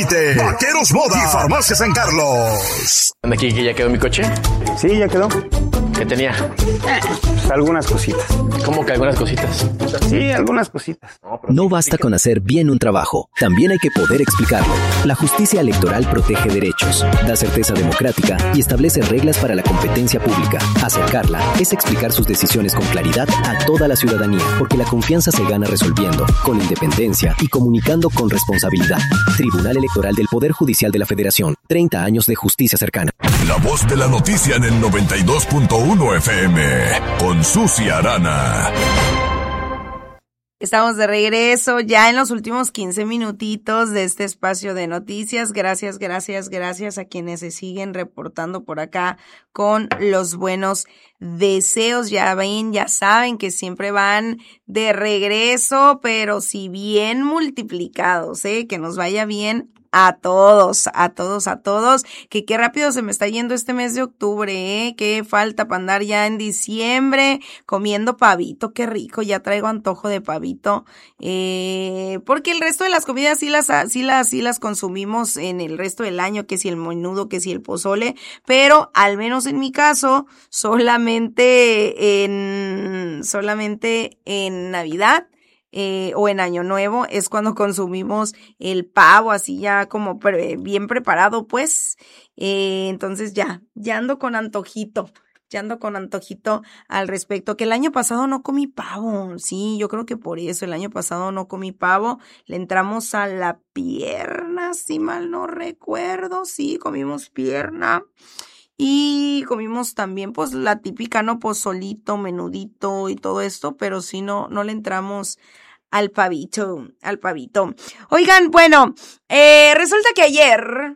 Vaqueros Moda y Farmacia San Carlos. ¿Aquí que ya quedó mi coche? Sí, ya quedó. ¿Qué tenía? Pues algunas cositas. ¿Cómo que algunas cositas? Sí, algunas cositas. No basta con hacer bien un trabajo, también hay que poder explicarlo. La justicia electoral protege derechos, da certeza democrática y establece reglas para la competencia pública. Acercarla es explicar sus decisiones con claridad a toda la ciudadanía, porque la confianza se gana resolviendo, con independencia y comunicando con responsabilidad. Tribunal Electoral del Poder Judicial de la Federación. 30 años de justicia cercana. La voz de la noticia en el 92.1 FM con Susi Arana. Estamos de regreso ya en los últimos 15 minutitos de este espacio de noticias. Gracias a quienes se siguen reportando por acá con los buenos deseos. Ya ven, ya saben que siempre van de regreso, pero si bien multiplicados, que nos vaya bien a todos, que qué rápido se me está yendo este mes de octubre, qué falta para andar ya en diciembre comiendo pavito, qué rico, ya traigo antojo de pavito, porque el resto de las comidas sí las consumimos en el resto del año, que si el menudo, que si el pozole, pero al menos en mi caso, solamente en Navidad, o en Año Nuevo es cuando consumimos el pavo así ya como bien preparado, pues, entonces ya ando con antojito al respecto, que el año pasado no comí pavo, sí, yo creo que por eso el año pasado no comí pavo, le entramos a la pierna, si mal no recuerdo, sí, comimos pierna. Y comimos también, pues, la típica, ¿no? Pozolito, menudito y todo esto, pero sí no le entramos al pavito. Oigan, bueno, resulta que ayer,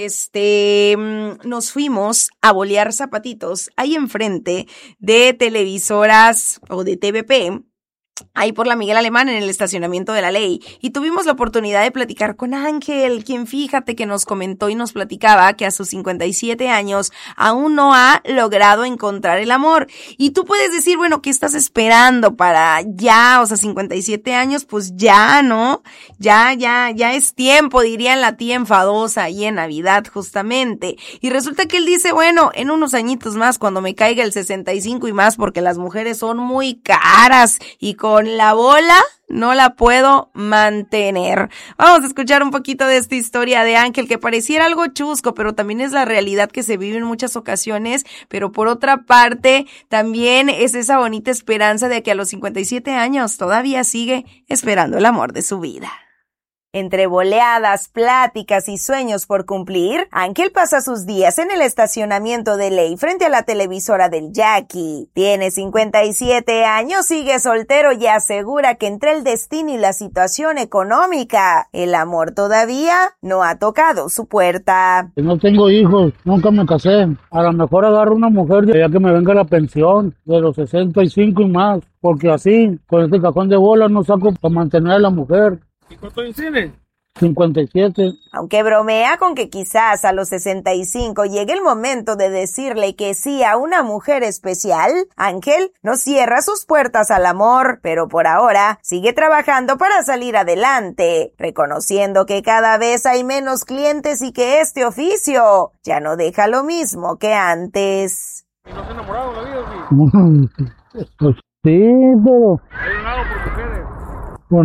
nos fuimos a bolear zapatitos ahí enfrente de televisoras o de TVP, ahí por la Miguel Alemán en el estacionamiento de la Ley, y tuvimos la oportunidad de platicar con Ángel, quien fíjate que nos comentó y nos platicaba que a sus 57 años aún no ha logrado encontrar el amor. Y tú puedes decir, bueno, ¿qué estás esperando para ya? O sea, 57 años, pues ya, ¿no? Ya es tiempo, dirían la tía enfadosa ahí en Navidad justamente. Y resulta que él dice, bueno, en unos añitos más, cuando me caiga el 65 y más, porque las mujeres son muy caras y con la bola no la puedo mantener. Vamos a escuchar un poquito de esta historia de Ángel, que pareciera algo chusco, pero también es la realidad que se vive en muchas ocasiones, pero por otra parte también es esa bonita esperanza de que a los 57 años todavía sigue esperando el amor de su vida. Entre boleadas, pláticas y sueños por cumplir, Ángel pasa sus días en el estacionamiento de Ley frente a la televisora del Jackie. Tiene 57 años, sigue soltero y asegura que entre el destino y la situación económica, el amor todavía no ha tocado su puerta. No tengo hijos, nunca me casé. A lo mejor agarro una mujer ya que me venga la pensión de los 65 y más, porque así, con este cajón de bolas no saco para mantener a la mujer. ¿Y cuánto tiene? 57. Aunque bromea con que quizás a los 65 llegue el momento de decirle que sí a una mujer especial, Ángel no cierra sus puertas al amor, pero por ahora sigue trabajando para salir adelante, reconociendo que cada vez hay menos clientes y que este oficio ya no deja lo mismo que antes. ¿Y no se ha enamorado la vida, sí? Pues sí, pero... ¿Hay un lado por mujeres? Pues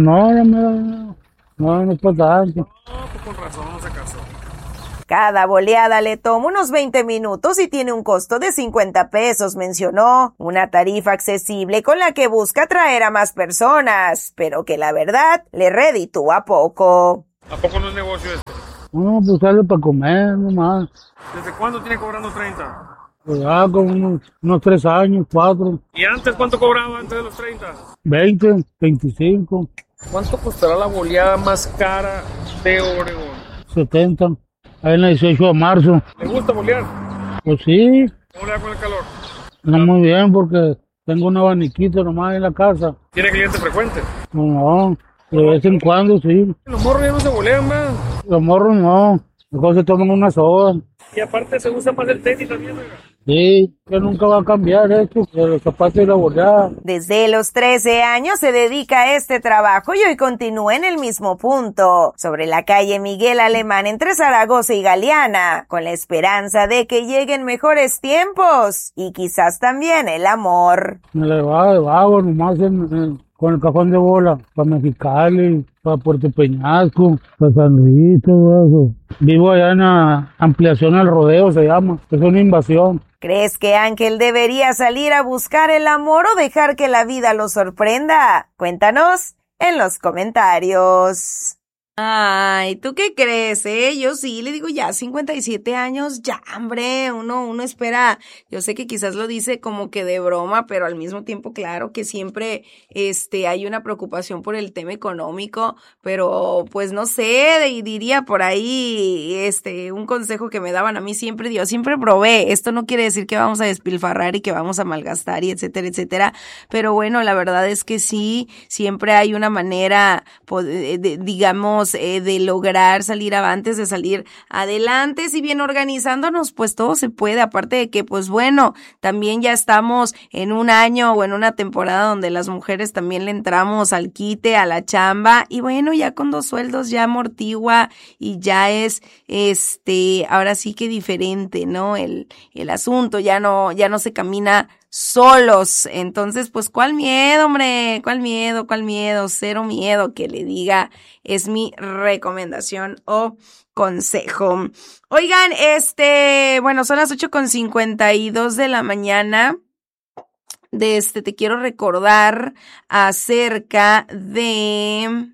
no es para tanto. No, pues con razón no se casó. Cada boleada le toma unos 20 minutos y tiene un costo de 50 pesos, mencionó. Una tarifa accesible con la que busca atraer a más personas, pero que la verdad le reditúa poco. ¿A poco no es negocio esto? No, pues sale para comer nomás. ¿Desde cuándo tiene cobrando 30? Pues ya con unos 3 años, 4. ¿Y antes cuánto cobraba antes de los 30? 20, 25. ¿Cuánto costará la boleada más cara de Obregón? 70. Ahí en el 18 de marzo. ¿Le gusta bolear? Pues sí. ¿Cómo le da con el calor? No muy bien porque tengo un abaniquito nomás en la casa. ¿Tiene clientes frecuentes? No, de vez en cuando sí. Los morros ya no se bolean más. Los morros no. Mejor se toman una soda. Y aparte se usa más el tenis también, oiga. Sí, que nunca va a cambiar esto, de los zapatos y la boleada. Desde los 13 años se dedica a este trabajo y hoy continúa en el mismo punto, sobre la calle Miguel Alemán entre Zaragoza y Galeana, con la esperanza de que lleguen mejores tiempos y quizás también el amor. Me la llevaba de vago nomás con el cajón de bola, para Mexicali, para Puerto Peñasco, para San Luis, todo eso. Vivo allá en la ampliación al rodeo, se llama, es una invasión. ¿Crees que Ángel debería salir a buscar el amor o dejar que la vida lo sorprenda? Cuéntanos en los comentarios. Ay, ¿tú qué crees, Yo sí, le digo ya, 57 años, ya, hombre, uno espera, yo sé que quizás lo dice como que de broma, pero al mismo tiempo, claro, que siempre, hay una preocupación por el tema económico, pero, pues, no sé, y diría por ahí, un consejo que me daban a mí siempre, yo siempre probé, esto no quiere decir que vamos a despilfarrar y que vamos a malgastar y etcétera, etcétera, pero bueno, la verdad es que sí, siempre hay una manera, digamos, de lograr salir avantes, de salir adelante, si bien organizándonos, pues todo se puede, aparte de que, pues bueno, también ya estamos en un año o en una temporada donde las mujeres también le entramos al quite, a la chamba, y bueno, ya con 2 sueldos ya amortigua y ya es, ahora sí que diferente, ¿no? El asunto, ya no se camina solos. Entonces, pues, ¿cuál miedo, hombre? ¿Cuál miedo? Cero miedo, que le diga, es mi recomendación o consejo. Oigan, bueno, son las 8:52 de la mañana. Te quiero recordar acerca de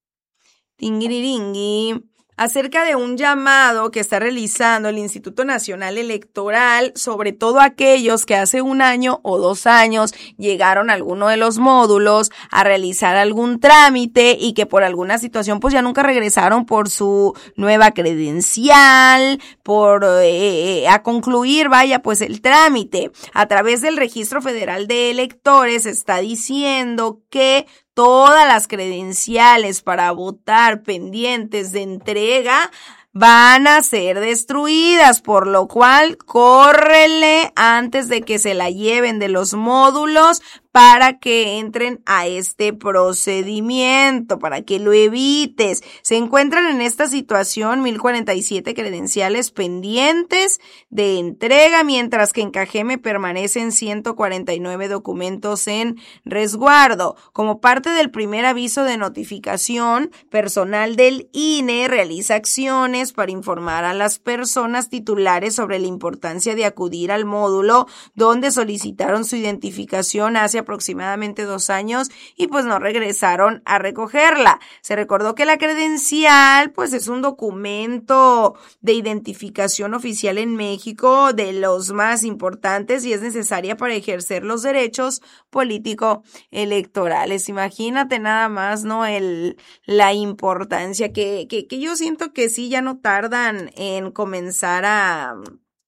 acerca de un llamado que está realizando el Instituto Nacional Electoral, sobre todo aquellos que hace 1 año o 2 años llegaron a alguno de los módulos a realizar algún trámite y que por alguna situación pues ya nunca regresaron por su nueva credencial, a concluir, pues el trámite. A través del Registro Federal de Electores está diciendo que todas las credenciales para votar pendientes de entrega van a ser destruidas, por lo cual córrele antes de que se la lleven de los módulos para que entren a este procedimiento, para que lo evites. Se encuentran en esta situación 1,047 credenciales pendientes de entrega, mientras que en Cajeme permanecen 149 documentos en resguardo. Como parte del primer aviso de notificación, personal del INE realiza acciones para informar a las personas titulares sobre la importancia de acudir al módulo donde solicitaron su identificación hace aproximadamente 2 años y pues no regresaron a recogerla. Se recordó que la credencial pues es un documento de identificación oficial en México, de los más importantes, y es necesaria para ejercer los derechos político-electorales. Imagínate nada más, ¿no? La importancia que yo siento que sí ya no tardan en comenzar a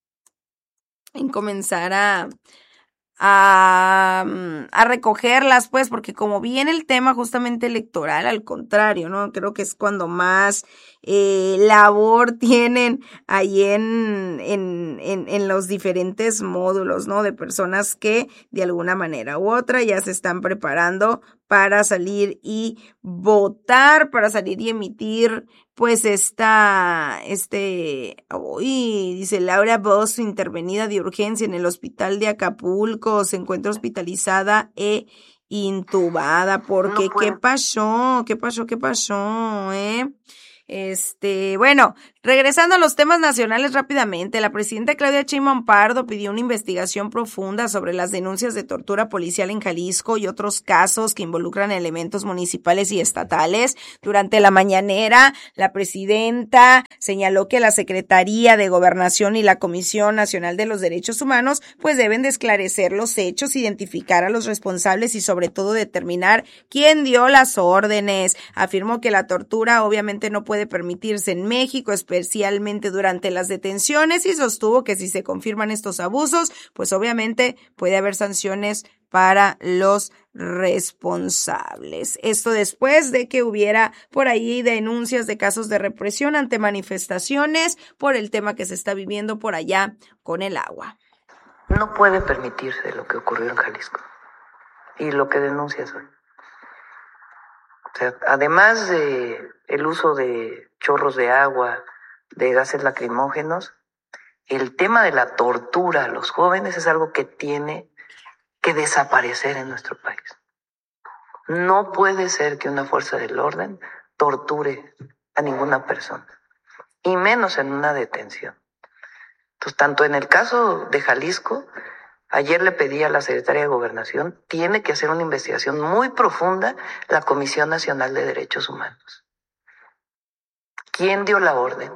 recogerlas, pues, porque como viene el tema justamente electoral, al contrario, ¿no? Creo que es cuando más labor tienen ahí en los diferentes módulos, ¿no? De personas que de alguna manera u otra ya se están preparando para salir y votar, para salir y emitir, pues dice Laura Bosch, intervenida de urgencia en el hospital de Acapulco, se encuentra hospitalizada e intubada, porque no, ¿qué pasó? Bueno, regresando a los temas nacionales rápidamente, la presidenta Claudia Sheinbaum Pardo pidió una investigación profunda sobre las denuncias de tortura policial en Jalisco y otros casos que involucran elementos municipales y estatales. Durante la mañanera, la presidenta señaló que la Secretaría de Gobernación y la Comisión Nacional de los Derechos Humanos pues deben de esclarecer los hechos, identificar a los responsables y sobre todo determinar quién dio las órdenes. Afirmó que la tortura obviamente no puede permitirse en México, especialmente durante las detenciones, y sostuvo que si se confirman estos abusos, pues obviamente puede haber sanciones para los responsables. Esto después de que hubiera por ahí denuncias de casos de represión ante manifestaciones por el tema que se está viviendo por allá con el agua. No puede permitirse lo que ocurrió en Jalisco y lo que denuncias hoy. O sea, además de el uso de chorros de agua, de gases lacrimógenos, el tema de la tortura a los jóvenes es algo que tiene que desaparecer en nuestro país. No puede ser que una fuerza del orden torture a ninguna persona, y menos en una detención. Entonces, tanto en el caso de Jalisco, ayer le pedí a la Secretaría de Gobernación, tiene que hacer una investigación muy profunda la Comisión Nacional de Derechos Humanos. ¿Quién dio la orden?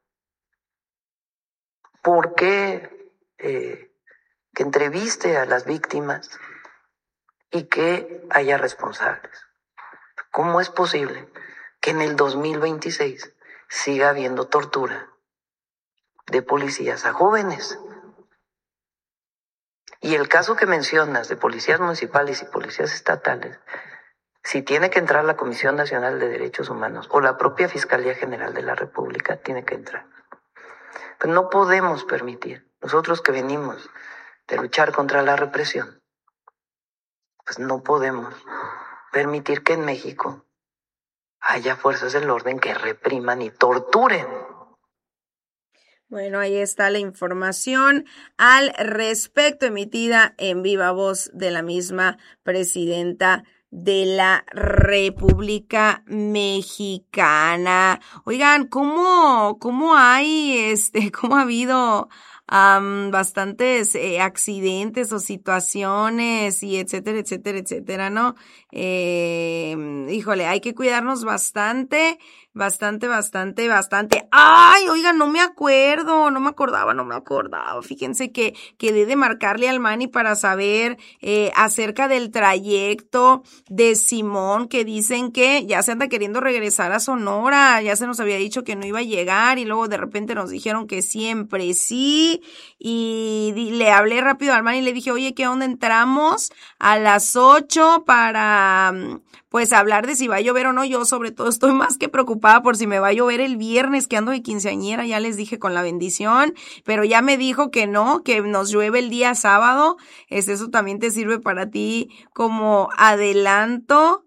¿Por qué que entreviste a las víctimas y que haya responsables? ¿Cómo es posible que en el 2026 siga habiendo tortura de policías a jóvenes? Y el caso que mencionas de policías municipales y policías estatales, si tiene que entrar la Comisión Nacional de Derechos Humanos o la propia Fiscalía General de la República, tiene que entrar. Pero no podemos permitir, nosotros que venimos de luchar contra la represión, pues no podemos permitir que en México haya fuerzas del orden que repriman y torturen. Bueno, ahí está la información al respecto emitida en viva voz de la misma presidenta de la República Mexicana. Oigan, ¿cómo hay cómo ha habido bastantes accidentes o situaciones y etcétera, ¿no? Híjole, hay que cuidarnos bastante. ¡Ay! Oigan, no me acordaba. Fíjense que quedé de marcarle al Manny para saber acerca del trayecto de Simón, que dicen que ya se anda queriendo regresar a Sonora. Ya se nos había dicho que no iba a llegar y luego de repente nos dijeron que siempre sí. Y le hablé rápido al Manny y le dije, oye, ¿qué onda? Entramos a las 8 para pues hablar de si va a llover o no. Yo sobre todo estoy más que preocupada por si me va a llover el viernes, que ando de quinceañera, ya les dije con la bendición, pero ya me dijo que no, que nos llueve el día sábado. Eso también te sirve para ti como adelanto.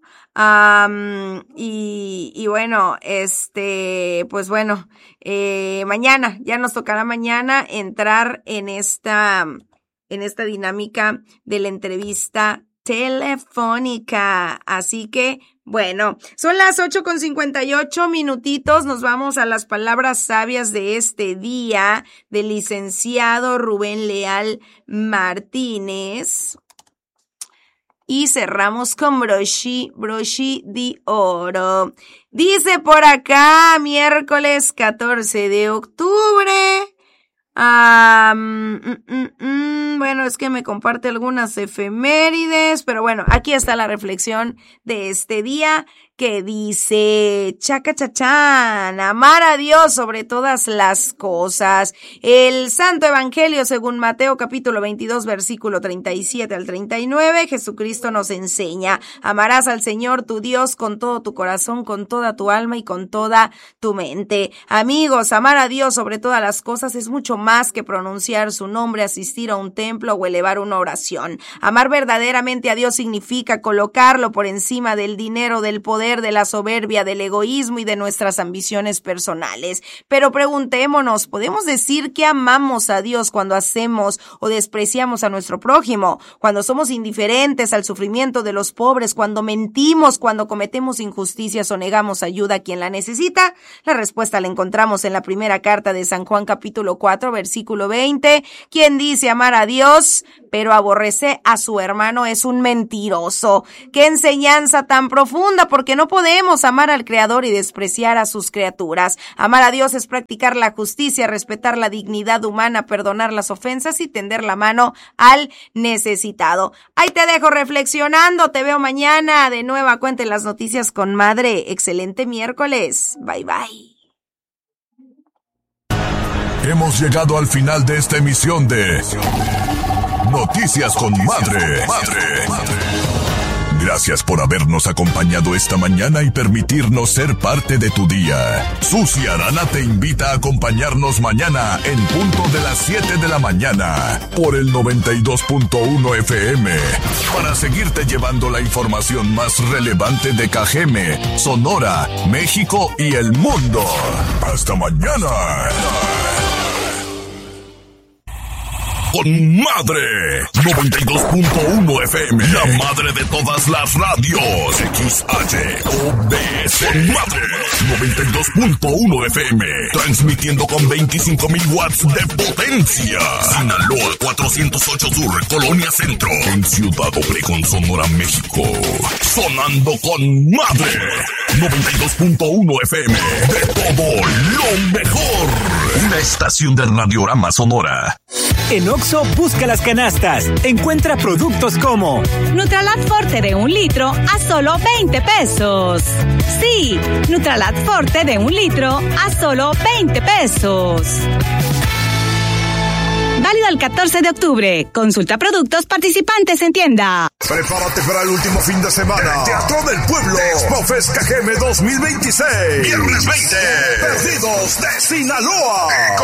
Y bueno, pues bueno, mañana, ya nos tocará mañana entrar en esta dinámica de la entrevista telefónica. Así que, bueno, son las 8:58, nos vamos a las palabras sabias de este día del licenciado Rubén Leal Martínez. Y cerramos con brochi de oro. Dice por acá, miércoles 14 de octubre. Bueno, es que me comparte algunas efemérides, pero bueno, aquí está la reflexión de este día que dice, chacachachán, amar a Dios sobre todas las cosas. El Santo Evangelio según Mateo capítulo 22 versículo 37 al 39, Jesucristo nos enseña, amarás al Señor tu Dios con todo tu corazón, con toda tu alma y con toda tu mente. Amigos, amar a Dios sobre todas las cosas es mucho más que pronunciar su nombre, asistir a un templo o elevar una oración. Amar verdaderamente a Dios significa colocarlo por encima del dinero, del poder, de la soberbia, del egoísmo y de nuestras ambiciones personales. Pero preguntémonos, ¿podemos decir que amamos a Dios cuando hacemos o despreciamos a nuestro prójimo? Cuando somos indiferentes al sufrimiento de los pobres, cuando mentimos, cuando cometemos injusticias o negamos ayuda a quien la necesita. La respuesta la encontramos en la primera carta de San Juan capítulo 4 versículo 20. Quien dice amar a Dios pero aborrece a su hermano es un mentiroso. ¡Qué enseñanza tan profunda! Porque no podemos amar al Creador y despreciar a sus criaturas. Amar a Dios es practicar la justicia, respetar la dignidad humana, perdonar las ofensas y tender la mano al necesitado. Ahí te dejo reflexionando. Te veo mañana de nueva cuenta en las noticias con Madre. Excelente miércoles. Bye, bye. Hemos llegado al final de esta emisión de Noticias con Madre. Gracias por habernos acompañado esta mañana y permitirnos ser parte de tu día. Susi Arana te invita a acompañarnos mañana en punto de las 7 de la mañana por el 92.1 FM para seguirte llevando la información más relevante de Cajeme, Sonora, México y el mundo. ¡Hasta mañana! Con madre 92.1 FM, la madre de todas las radios. XHOBC con madre 92.1 FM, transmitiendo con 25,000 watts de potencia. Sinaloa 408 Sur, Colonia Centro, en Ciudad Obregón, Sonora, México. Sonando con madre 92.1 FM, de todo lo mejor. Una estación de Radiorama Sonora. En Oxxo, busca las canastas. Encuentra productos como Nutralat Forte de 1 litro a solo 20 pesos. Sí, Nutralat Forte de 1 litro a solo 20 pesos. Válido el 14 de octubre. Consulta productos participantes en tienda. Prepárate para el último fin de semana. El Teatro del Pueblo. Expo Fest Cajeme 2026. Viernes 20. Perdidos de Sinaloa.